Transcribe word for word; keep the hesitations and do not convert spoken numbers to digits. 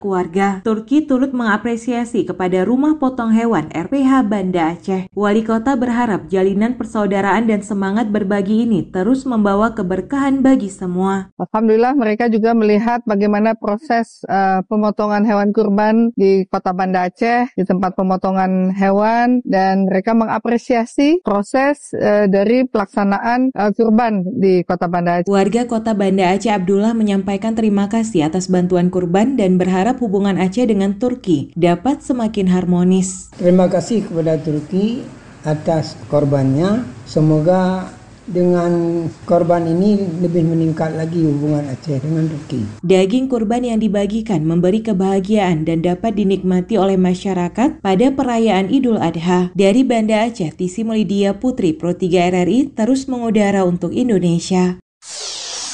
Keluarga Turki turut mengapresiasi kepada Rumah Potong Hewan R P H Banda Aceh. Wali kota berharap jalinan persaudaraan dan semangat berbagi ini terus membawa keberkahan bagi semua. Alhamdulillah mereka juga melihat bagaimana proses uh, pemotongan hewan kurban di kota Banda Aceh, di tempat pemotongan hewan, dan mereka mengapresiasi proses uh, dari pelaksanaan uh, kurban di kota Banda Aceh. Warga kota Banda Aceh Abdullah menyampaikan terima kasih atas bantuan kurban dan berharap hubungan Aceh dengan Turki dapat semakin harmonis. Terima kasih kepada Turki atas korbannya. Semoga dengan korban ini lebih meningkat lagi hubungan Aceh dengan Turki. Daging kurban yang dibagikan memberi kebahagiaan dan dapat dinikmati oleh masyarakat pada perayaan Idul Adha. Dari Banda Aceh, Tisi Melidia Putri, Pro tiga R R I terus mengudara untuk Indonesia.